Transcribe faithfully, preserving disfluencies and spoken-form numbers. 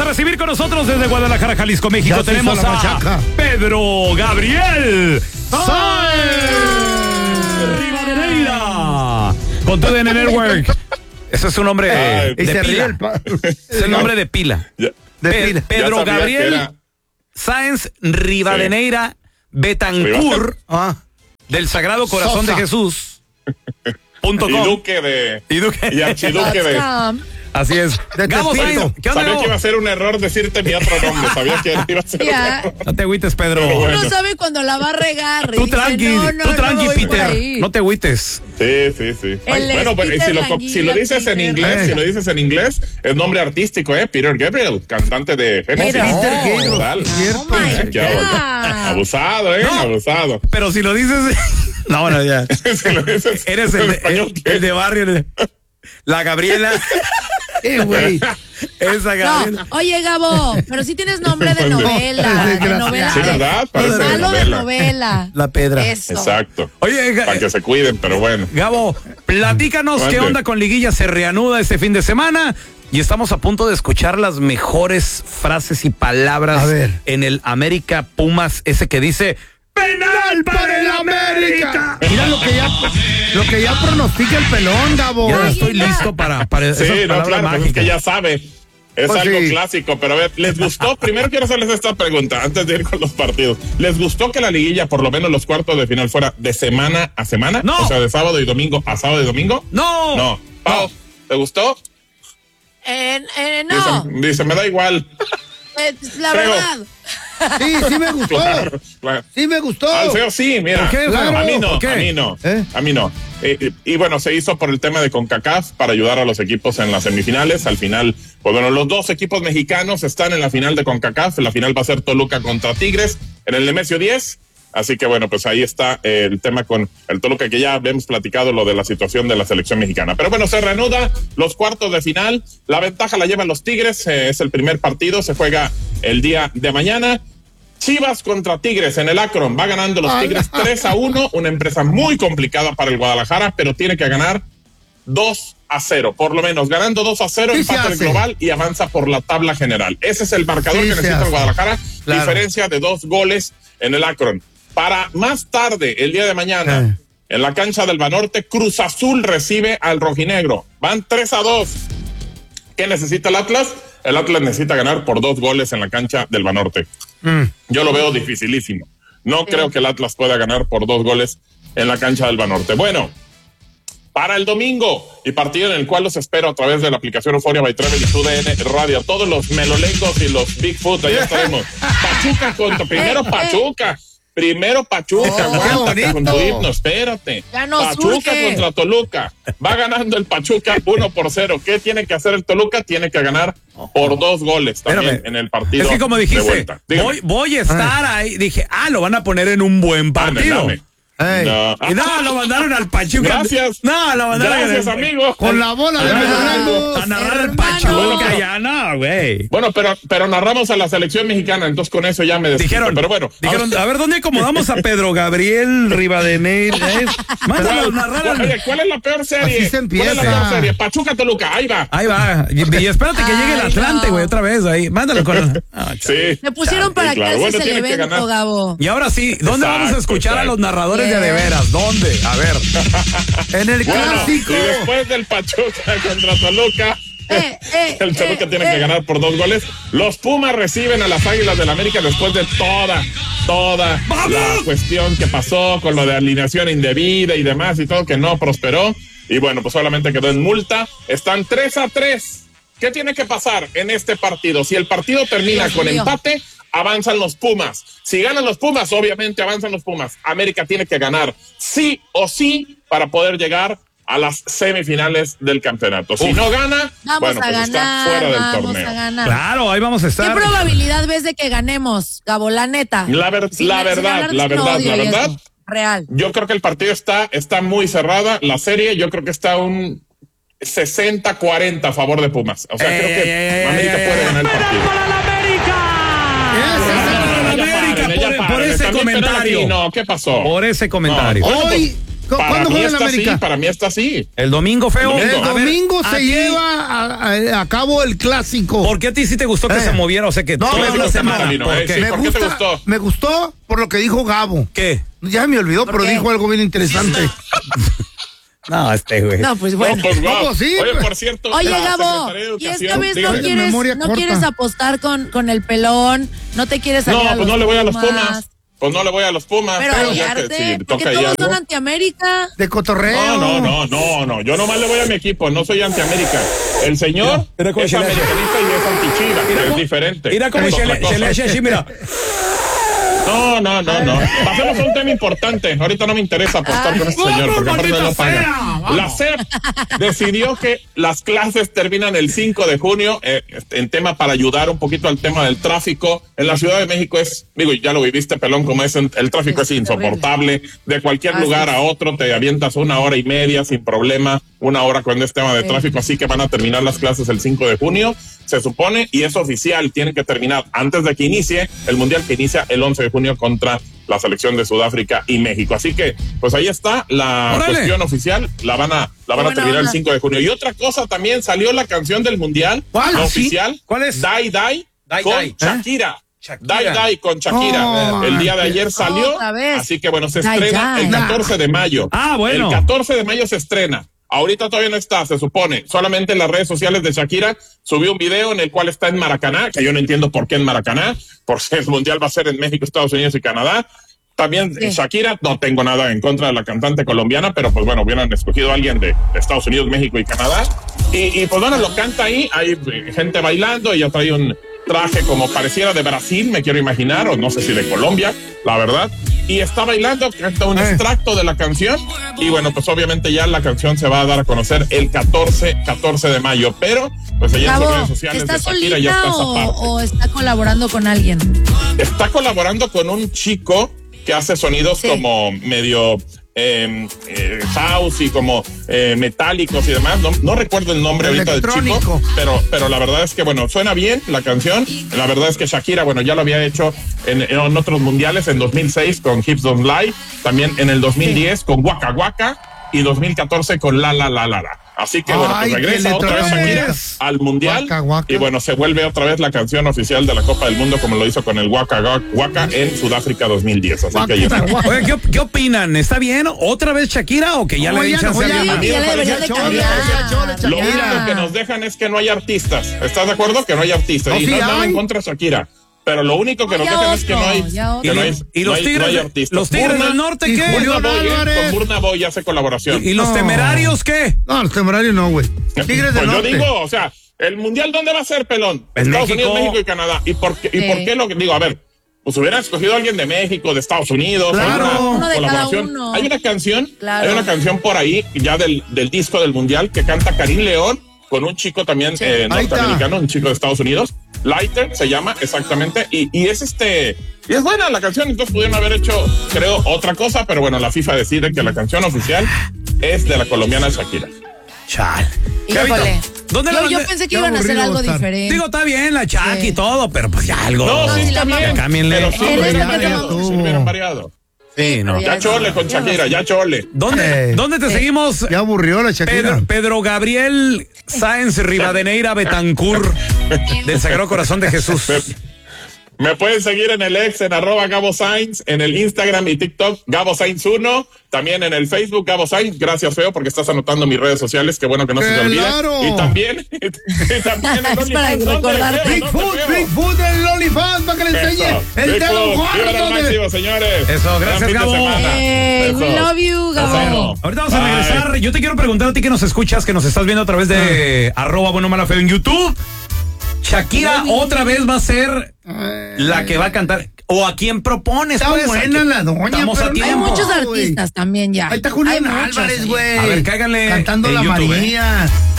recibir con nosotros desde Guadalajara, Jalisco, México. Ya tenemos a machaca. Pedro Gabriel Sáenz Rivadeneira con T D N Network. Ese es un nombre Ay, de, Y de se ríe pila. el pa- Es el nombre de pila. Ya, de Pe- pila. Pedro ya sabía que Gabriel era- Sáenz Rivadeneira Betancourt Ah, del Sagrado Corazón Sosa. de Jesús. Punto Y com. duque de. Y Duque. Y archiduque de. Así es. De Gabo Tepito. Sáenz, ¿qué onda, Sabía Gabo? que iba a ser un error decirte mi otro nombre. Sabía que iba a ser Ya. un error. No te agüites, Pedro. Pero bueno. Uno sabe cuando la va a regar. Tú Dice, tranqui, no, no, tú no tranqui, voy por Peter. ahí. No te agüites. Sí, sí, sí. Él es Bueno, pues, y Peter si lo, Languilla, si lo dices en Peter. inglés, si lo dices en inglés, es nombre artístico, ¿eh? Peter Gabriel, cantante de Genesis. Peter Gabriel. Total. Cierto. Oh my Qué abusado. God. Abusado, ¿eh? No. Abusado. Pero si lo dices. No, bueno, ya. Si lo dices Eres en el, español, el, ¿qué? el de barrio. el- La Gabriela. Eh, güey. Esa Gabriela. No, oye, Gabo, pero sí tienes nombre de No, novela. De novela. Sí, ¿verdad? Parece de Malo de novela. novela. La Pedra. Eso. Exacto. Oye, Ga- Para que se cuiden, pero bueno. Gabo, platícanos qué Mande. onda con Liguilla. Se reanuda este fin de semana y estamos a punto de escuchar las mejores frases y palabras A ver. en el América Pumas, ese que dice ¡Penal para el América! Mira lo que ya, lo que ya pronostica el pelón, Gabo. Ya Ay, estoy ya. listo para, para Sí, esas no, palabras claro, pues es mágicas. que ya sabe. Es Pues algo sí. clásico, pero a ver, ¿les gustó? Primero quiero hacerles esta pregunta antes de ir con los partidos. ¿Les gustó que la liguilla, por lo menos los cuartos de final, fuera de semana a semana? No. O sea, de sábado y domingo a sábado y domingo. ¡No! No. Pau, ¿te gustó? Eh, eh, no, Dice, dice, me da igual. eh, la Feo. verdad. Sí, sí me gustó. Claro, claro. Sí me gustó. Al feo sí, mira. ¿Por qué, feo? A mí no, ¿Por qué? a mí no. ¿Eh? A mí no. Eh, y, y bueno, se hizo por el tema de CONCACAF para ayudar a los equipos en las semifinales. Al final, pues bueno, los dos equipos mexicanos están en la final de CONCACAF. La final va a ser Toluca contra Tigres en el Nemesio diez. Así que bueno, pues ahí está eh, el tema con el Toluca, que ya habíamos platicado lo de la situación de la selección mexicana. Pero bueno, se reanuda los cuartos de final. La ventaja la llevan los Tigres. Eh, es el primer partido. Se juega el día de mañana. Chivas contra Tigres en el Akron. Va ganando los Tigres tres a uno. Una empresa muy complicada para el Guadalajara, pero tiene que ganar dos a cero. Por lo menos ganando dos a cero, Sí se empata el hace. global y avanza por la tabla general. Ese es el marcador Sí que se necesita el hace. Guadalajara. Claro. Diferencia de dos goles en el Akron. Para más tarde, el día de mañana, Eh. en la cancha del Banorte, Cruz Azul recibe al rojinegro. Van tres a dos. ¿Qué necesita el Atlas? El Atlas necesita ganar por dos goles en la cancha del Banorte. Mm. Yo lo veo dificilísimo. No creo que el Atlas pueda ganar por dos goles en la cancha del Banorte. Bueno, para el domingo y partido en el cual los espero a través de la aplicación Euforia by Travel y T D N Radio. Todos los melolengos y los Bigfoot, allá estaremos. Pachuca contra, primero Eh, eh. Pachuca. Primero Pachuca, Oh, aguántate qué con tu bonito. himno, espérate. Ya nos Pachuca urge. contra Toluca. Va ganando el Pachuca uno por cero. ¿Qué tiene que hacer el Toluca? Tiene que ganar por dos goles también Espérame. en el partido. Es que como de dijiste, vuelta. Dígame. voy, voy a estar ahí. Dije, ah, lo van a poner en un buen Dame, partido. dame. Ey, No. Y no, lo mandaron al Pachuca. Gracias. No, lo mandaron Gracias, al- amigo. Con la bola de Ah, Melolengos. A narrar el Hermano. Pachuca, Bueno, ya no, güey. Bueno, pero, pero narramos a la selección mexicana, entonces con eso ya me despido. Dijeron, Pero bueno, dijeron, a ver, ¿dónde acomodamos a Pedro Gabriel Rivadeneira? ¿Eh? Mándalo a narrar ¿cuál, al- oye, ¿cuál es la peor serie? Así se empieza. ¿Cuál es la peor serie? Pachuca Toluca, ahí va. Ahí va. Y, y espérate que llegue el Ay, Atlante, no. güey, otra vez ahí. Mándalo con. Ah, Sí. Me pusieron para Sí, que claro. haces Bueno, el tiene que evento, ganar. Gabo. Y ahora sí, ¿dónde Exacto, vamos a escuchar a exacto. los narradores de Yeah. de veras? ¿Dónde? A ver. En el Bueno, clásico. y después del Pachuca contra Toluca, Eh, eh, el Toluca eh, tiene eh. que ganar por dos goles. Los Pumas reciben a las Águilas del América después de toda, toda ¡Vamos! la cuestión que pasó con lo de alineación indebida y demás y todo, que no prosperó. Y bueno, pues solamente quedó en multa. Están tres a tres. ¿Qué tiene que pasar en este partido? Si el partido termina Dios con mío. empate, avanzan los Pumas. Si ganan los Pumas, obviamente avanzan los Pumas. América tiene que ganar sí o sí para poder llegar a las semifinales del campeonato. Si Uf. no gana, Vamos bueno, a pues está ganar, fuera del vamos torneo. a ganar. Claro, ahí vamos a ¿Qué estar. probabilidad ves de que ganemos, Gabo? La neta. La, ver- Sin- la sin verdad, hablar de la sin verdad, odio la y verdad. eso. Real. Yo creo que el partido está, está muy cerrada. La serie, yo creo que está un sesenta cuarenta a favor de Pumas. O sea, Ey, creo que ey, ey, América ey, puede ey. ganar el partido. Ese es el- América, Ya párenle, por- ya por párenle. ese También comentario. Penal aquí, no, ¿qué pasó? Por ese comentario. No. Hoy, Para ¿Cuándo mí juega en está América? así, para mí está así. El domingo, feo. El El domingo. A ver, domingo ¿a se ti- lleva a, a- a cabo el clásico. ¿Por qué a ti sí te gustó que Eh. se moviera? O sea, que No, toda me la gusta, semana. Catalino, ¿Por eh, qué? sí. me ¿por qué te gustó? Me gustó por lo que dijo Gabo. ¿Qué? Ya me olvidó, ¿Por pero qué? dijo algo bien interesante. No, este, güey. No, pues No, bueno. pues, wow. ¿Cómo sí? Oye, por cierto, Oye, la Gabo, Secretaría de y esta Educación, vez no dígame. quiere- quieres, memoria no corta. quieres apostar con, con el pelón, no te quieres salir No, a pues los no le voy a los Pumas. Pumas. Pues no le voy a los Pumas. Pero pero ya que aliarte, si porque toca ahí todos algo. son antiamérica. De cotorreo. No, no, no, no, no. Yo nomás le voy a mi equipo, no soy antiamérica. El señor Mira cómo es se le hace. americanista y es antichiva, Mira es cómo- diferente. Mira cómo Es se otra le, cosa. se le hace así, mira. No, no, no, no. Pasemos a un tema importante. Ahorita no me interesa apostar con este señor, porque aparte no lo paga. La S E P decidió que las clases terminan el cinco de junio, eh, en tema para ayudar un poquito al tema del tráfico. En la Ciudad de México es, digo, ya lo viviste, pelón, como es, el tráfico es Es insoportable. De cualquier Así lugar es. a otro te avientas una hora y media sin problema, una hora cuando es tema de Sí. tráfico, así que van a terminar las clases el cinco de junio. Se supone, y es oficial, tienen que terminar antes de que inicie el Mundial, que inicia el once de junio contra la selección de Sudáfrica y México. Así que, pues ahí está la ¡Órale! cuestión oficial, la van a, la van a buena terminar el onda. cinco de junio. Y otra cosa también, salió la canción del Mundial, ¿Cuál? la ¿Ah, sí? oficial. ¿Cuál es? Die Die, Die con Die. Shakira. Shakira. Die Die con Shakira. Oh, el día de ayer salió, Otra vez. así que bueno, se Die estrena Die. el catorce de mayo. Ah, bueno. El catorce de mayo se estrena. Ahorita todavía no está, se supone. Solamente en las redes sociales de Shakira subió un video en el cual está en Maracaná, que yo no entiendo por qué en Maracaná, por si el Mundial va a ser en México, Estados Unidos y Canadá. También Sí. Shakira, no tengo nada en contra de la cantante colombiana, pero pues bueno, hubieran escogido a alguien de, de Estados Unidos, México y Canadá. Y, y pues bueno, lo canta ahí, hay eh, gente bailando, ella trae un traje como pareciera de Brasil, me quiero imaginar, o no sé si de Colombia, la verdad. Y está bailando, canta un Eh. extracto de la canción. Y bueno, pues obviamente ya la canción se va a dar a conocer el catorce de mayo. Pero, pues allá en sus Gabo, redes sociales de ¿está Shakira ya solita está esa o, parte. o está colaborando con alguien? Está colaborando con un chico que hace sonidos Sí. como medio eh, eh, house y como eh, metálicos y demás. No, no recuerdo el nombre ahorita del chico, Electrónico. pero, pero la verdad es que, bueno, suena bien la canción. La verdad es que Shakira, bueno, ya lo había hecho en, en otros mundiales, en dos mil seis con Hips Don't Lie, también en el dos mil diez con Waka Waka y dos mil catorce con La La La La La. Así que, bueno, Ay, pues qué regresa otra vez letra Shakira es. al mundial. Waka Waka. Y bueno, se vuelve otra vez la canción oficial de la Copa del Mundo, como lo hizo con el Waka Waka en Sudáfrica dos mil diez. Así que ahí está. Oye, ¿qué, ¿qué opinan? ¿Está bien otra vez Shakira o que ya le Oye, den chance no, a ya, alguien a más? mí ya me le parece deberían de chole, cambiar. chole, chole, Lo Ya. único que nos dejan es que no hay artistas. ¿Estás de acuerdo? Que no hay artistas. No, y sí no es nada hay. en contra de Shakira. Pero lo único que No, nos ya dejan es que no hay, otro, ya que ¿Y, no los- hay, y no los hay- tigres, no hay de- artistas. los tigres Burna- del norte y qué? Julio Burna Boy, ¿eh? Álvarez. Con Burna Boy hace colaboración. ¿Y los No. temerarios qué? No, los temerarios no, güey. Tigres Pues del yo Norte. digo, o sea, ¿el mundial dónde va a ser, pelón? En Estados México. Unidos, México y Canadá. ¿Y por qué, y Sí. por qué lo que digo? A ver, pues hubieran escogido a alguien de México, de Estados Unidos, Claro. alguna Uno de cada colaboración. uno. Hay una canción, Claro. hay una canción por ahí, ya del, del disco del mundial, que canta Karim León con un chico también eh, Ahí está. norteamericano, un chico de Estados Unidos. Lighter se llama exactamente, y, y es este, y es buena la canción, entonces pudieron haber hecho, creo, otra cosa, pero bueno, la FIFA decide que la canción oficial es de la colombiana Shakira. Chal. Híjole. Gabito, ¿dónde Yo, la yo mandé? pensé que Qué iban a hacer aburrido algo va a estar. diferente. Digo, está bien la Chucky Sí. y todo, pero pues ya algo. No, No, sí sí, está la bien, cámbienle. pero sí, Él hubieran era que variado, no- sí hubieran variado. Sí, no. pero Ya chole con Tienes Shakira, ya chole. ¿Dónde, Eh. ¿Dónde te Sí. seguimos? Ya aburrió la Shakira. Pedro, Pedro Gabriel Sáenz Rivadeneira Betancur del Sagrado Corazón de Jesús. Me pueden seguir en el ex, en arroba Gabo Sainz, en el Instagram y TikTok, Gabo Sainz uno, también en el Facebook, Gabo Sainz. Gracias, Feo, porque estás anotando mis redes sociales, qué bueno que no se te olvide. ¡Claro! Y también, y también en Es para OnlyFans, ¿dónde, recordarte. Feo? Bigfoot, ¿Dónde, Feo? Bigfoot del OnlyFans para que le enseñe Eso, el Bigfoot, dedo vivan al gordo de... máximo, señores. Eso, gracias, Gran fin de Gabo. semana. Eh, we Eso. love you, Gabo. Bueno. Ahorita vamos a Bye. regresar. Yo te quiero preguntar a ti que nos escuchas, que nos estás viendo a través de arroba bueno mala feo en YouTube. Shakira otra vez va a ser la que va a cantar. ¿O a quién propones? Está pues? buena Aquí- la doña, Estamos pero a no- tiempo. Hay muchos güey. artistas también ya. Ahí está Julián Hay muchos, Álvarez, sí. güey. A ver, cáiganle Cantando en la YouTube, María.